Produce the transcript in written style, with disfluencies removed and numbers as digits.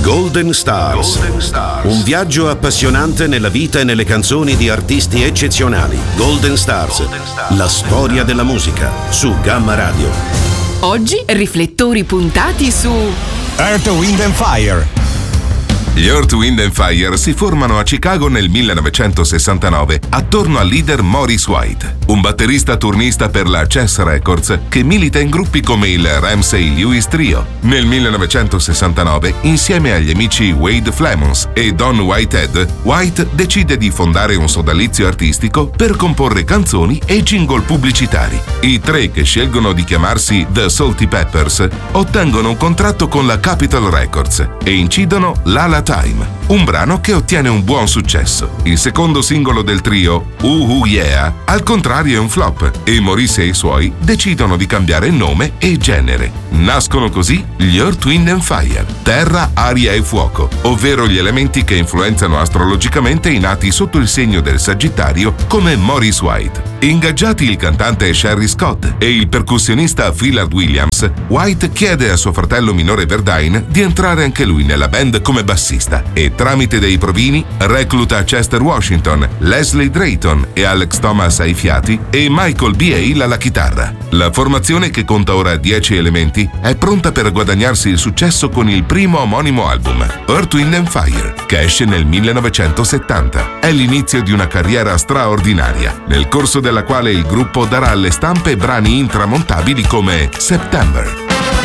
Golden Stars. Un viaggio appassionante nella vita e nelle canzoni di artisti eccezionali. Golden Stars. La storia della musica su Gamma Radio. Oggi riflettori puntati su Earth, Wind and Fire. Gli Earth, Wind and Fire si formano a Chicago nel 1969 attorno al leader Maurice White, un batterista turnista per la Chess Records che milita in gruppi come il Ramsey Lewis Trio. Nel 1969, insieme agli amici Wade Flemons e Don Whitehead, White decide di fondare un sodalizio artistico per comporre canzoni e jingle pubblicitari. I tre, che scelgono di chiamarsi The Salty Peppers, ottengono un contratto con la Capitol Records e incidono Lala Time, un brano che ottiene un buon successo. Il secondo singolo del trio, Ooh Yeah, al contrario è un flop e Maurice e i suoi decidono di cambiare nome e genere. Nascono così gli Earth, Wind and Fire, terra, aria e fuoco, ovvero gli elementi che influenzano astrologicamente i nati sotto il segno del Sagittario come Maurice White. Ingaggiati il cantante Sherry Scott e il percussionista Phillard Williams, White chiede a suo fratello minore Verdine di entrare anche lui nella band come bassista e tramite dei provini recluta Chester Washington, Leslie Drayton e Alex Thomas ai fiati e Michael B. Hale alla chitarra. La formazione, che conta ora 10 elementi, è pronta per guadagnarsi il successo con il primo omonimo album, Earth, Wind and Fire, che esce nel 1970. È l'inizio di una carriera straordinaria, nel corso della quale il gruppo darà alle stampe brani intramontabili come September.